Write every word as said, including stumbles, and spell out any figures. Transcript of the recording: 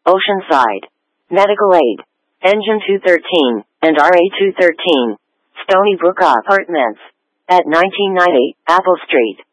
Oceanside. Medical Aid. Engine two thirteen, and R A two thirteen. Stony Brook Apartments. At nineteen ninety, Apple Street.